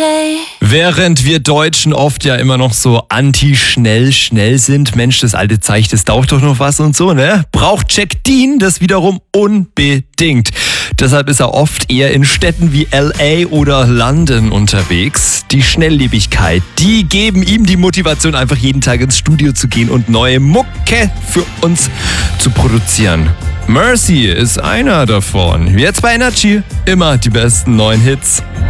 Während wir Deutschen oft ja immer noch so anti-schnell sind, Mensch, das alte Zeich, das taucht doch noch was und so, ne? Braucht Jack Dean das wiederum unbedingt. Deshalb ist er oft eher in Städten wie LA oder London unterwegs. Die Schnelllebigkeit, die geben ihm die Motivation, einfach jeden Tag ins Studio zu gehen und neue Mucke für uns zu produzieren. Mercy ist einer davon. Jetzt bei Energy immer die besten neuen Hits.